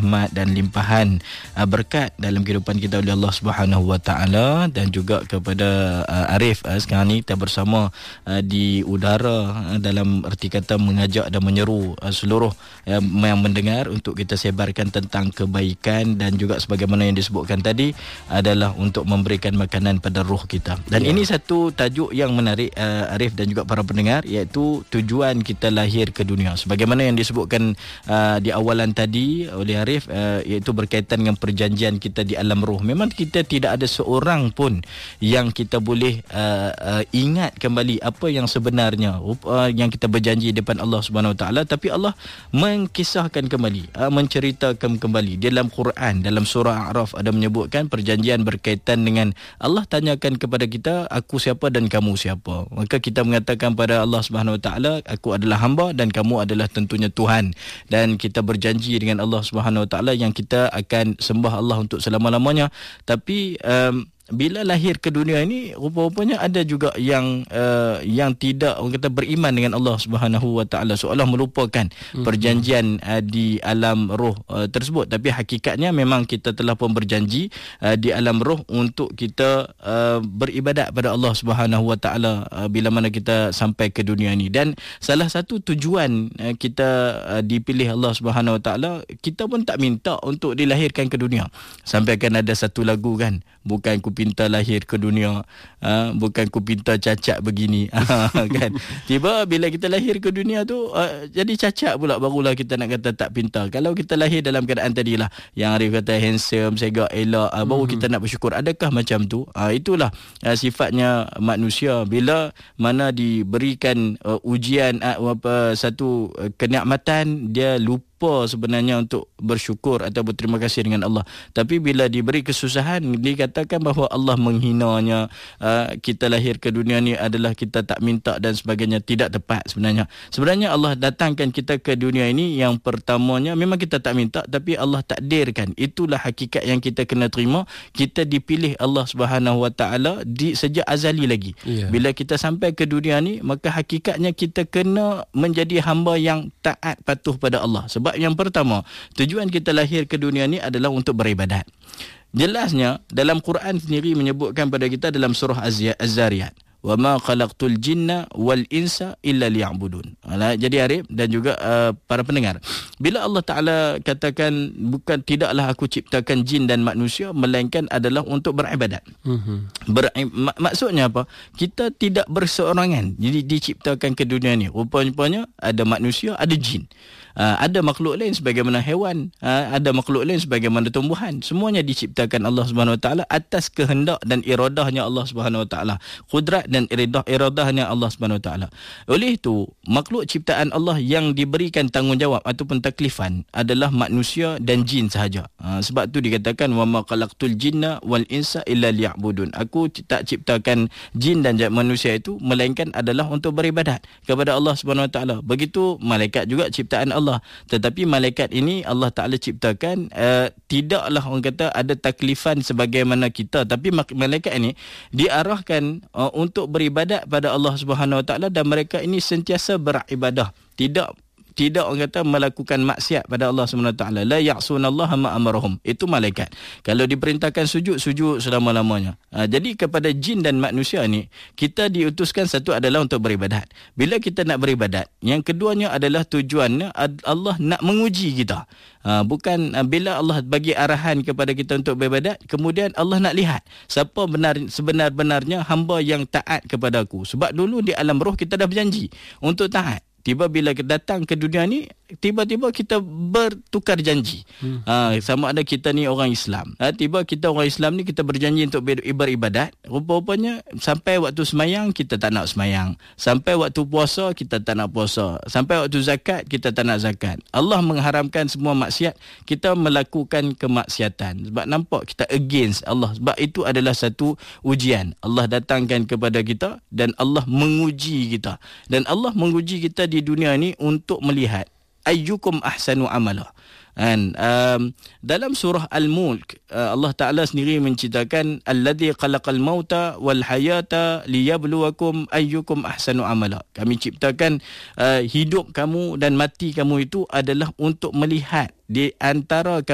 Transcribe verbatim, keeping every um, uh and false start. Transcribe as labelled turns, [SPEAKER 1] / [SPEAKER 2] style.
[SPEAKER 1] rahmat dan limpahan uh, berkat dalam kehidupan kita oleh Allah Subhanahu Wa Taala, dan juga kepada uh, Arif uh, sekarang ni kita bersama uh, di udara uh, dalam erti kata mengajak dan menyeru uh, seluruh uh, yang mendengar untuk kita sebarkan tentang kebaikan, dan juga sebagaimana yang disebutkan tadi adalah untuk memberikan makanan pada roh kita. Dan ya. Ini satu tajuk yang menarik uh, Arif dan juga para pendengar, iaitu tujuan kita lahir ke dunia. Sebagaimana yang disebutkan uh, di awalan tadi oleh Arif, uh, iaitu berkaitan dengan perjanjian kita di alam roh. Memang kita tidak ada seorang pun yang kita boleh uh, uh, ingat kembali apa yang sebenarnya uh, yang kita berjanji di depan Allah Subhanahu Wa Taala, tapi Allah mengkisahkan kembali, uh, menceritakan kembali dalam Quran. Dalam surah A'raf ada menyebutkan perjanjian berkaitan dengan Allah tanyakan kepada kita, aku siapa dan kamu siapa. Maka kita mengatakan pada Allah Subhanahu Wa Taala, aku adalah hamba dan kamu adalah tentunya Tuhan. Dan kita berjanji dengan Allah Subhanahu Wa Taala yang kita akan sembah Allah untuk selama-lamanya. Tapi um, bila lahir ke dunia ini, rupa-rupanya ada juga yang uh, yang tidak, orang kata, beriman dengan Allah Subhanahu Wa Taala, seolah melupakan mm-hmm. perjanjian uh, di alam roh uh, tersebut. Tapi hakikatnya memang kita telah pun berjanji uh, di alam roh untuk kita uh, beribadat pada Allah Subhanahu Wa Taala uh, bila mana kita sampai ke dunia ini. Dan salah satu tujuan uh, kita uh, dipilih Allah Subhanahu Wa Taala, kita pun tak minta untuk dilahirkan ke dunia. Sampai kan ada satu lagu kan, bukan ku pinta lahir ke dunia, uh, bukan ku pinta cacat begini, kan. Tiba bila kita lahir ke dunia tu uh, jadi cacat pula, barulah kita nak kata tak pinta. Kalau kita lahir dalam keadaan tadilah yang Arif kata handsome, segak, elok, uh, baru mm-hmm. kita nak bersyukur. Adakah macam tu? Uh, itulah uh, sifatnya manusia. Bila mana diberikan uh, ujian, uh, apa satu uh, kenikmatan, dia lupa sebenarnya untuk bersyukur atau berterima kasih dengan Allah. Tapi bila diberi kesusahan, dikatakan bahawa Allah menghinanya, uh, kita lahir ke dunia ni adalah kita tak minta dan sebagainya. Tidak tepat sebenarnya. Sebenarnya Allah datangkan kita ke dunia ini, yang pertamanya memang kita tak minta, tapi Allah takdirkan. Itulah hakikat yang kita kena terima. Kita dipilih Allah Subhanahu Wa Taala di sejak azali lagi. Yeah. Bila kita sampai ke dunia ni, maka hakikatnya kita kena menjadi hamba yang taat patuh pada Allah. Sebab yang pertama, tujuan kita lahir ke dunia ni adalah untuk beribadat. Jelasnya dalam Quran sendiri menyebutkan pada kita dalam surah Az-Zariyat, wa ma khalaqtul jinna wal insa illa liya'budun. Jadi Arif dan juga uh, para pendengar, bila Allah Taala katakan bukan tidaklah aku ciptakan jin dan manusia melainkan adalah untuk beribadat. Mm-hmm. Ber, mak, maksudnya apa? Kita tidak berseorangan. Jadi diciptakan ke dunia ni. Rupanya ada manusia, ada jin. Uh, ada makhluk lain sebagaimana hewan, uh, ada makhluk lain sebagaimana tumbuhan. Semuanya diciptakan Allah Subhanahu Wa Taala atas kehendak dan iradahnya Allah Subhanahu Wa Taala. Qudrat dan iradah iradahnya Allah Subhanahu Wa Taala. Oleh itu, makhluk ciptaan Allah yang diberikan tanggungjawab ataupun taklifan adalah manusia dan jin sahaja. Uh, sebab tu dikatakan wa ma khalaqtul jinna wal insa illa liya'budun. Aku tak ciptakan jin dan manusia itu melainkan adalah untuk beribadat kepada Allah Subhanahu Wa Taala. Begitu malaikat juga ciptaan Allah. Allah. Tetapi malaikat ini Allah Ta'ala ciptakan uh, tidaklah orang kata ada taklifan sebagaimana kita, tapi malaikat ini diarahkan uh, untuk beribadat pada Allah Subhanahu Wa Ta'ala, dan mereka ini sentiasa beribadah, tidak tidak orang kata melakukan maksiat pada Allah Subhanahu Wa Taala. La ya'sunallaha ma amarahum. Itu malaikat. Kalau diperintahkan sujud, sujud selama-lamanya. Ha, jadi kepada jin dan manusia ni, kita diutuskan satu adalah untuk beribadat. Bila kita nak beribadat, yang keduanya adalah tujuannya Allah nak menguji kita. Ha, bukan bila Allah bagi arahan kepada kita untuk beribadat, kemudian Allah nak lihat siapa benar sebenar-benarnya hamba yang taat kepada aku. Sebab dulu di alam roh kita dah berjanji untuk taat. Tiba bila datang ke dunia ni, tiba-tiba kita bertukar janji. Hmm. Ha, sama ada kita ni orang Islam. Ha, tiba kita orang Islam ni kita berjanji untuk beribadat. Rupa-rupanya sampai waktu semayang kita tak nak semayang. Sampai waktu puasa kita tak nak puasa. Sampai waktu zakat kita tak nak zakat. Allah mengharamkan semua maksiat, kita melakukan kemaksiatan. Sebab nampak kita against Allah. Sebab itu adalah satu ujian. Allah datangkan kepada kita dan Allah menguji kita. Dan Allah menguji kita di dunia ni untuk melihat ayyukum ahsanu amala. And um, dalam surah Al-Mulk, uh, Allah Ta'ala sendiri menceritakan alladzi khalaqal mauta wal hayata liyabluwakum ayyukum ahsanu amala. Kami ciptakan uh, hidup kamu dan mati kamu itu adalah untuk melihat di antara